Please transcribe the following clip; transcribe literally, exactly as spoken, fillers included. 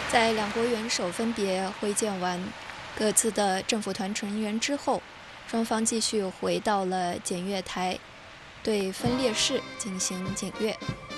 在两国元首分别会见完各自的政府团成员之后，双方继续回到了检阅台，对分列式进行检阅。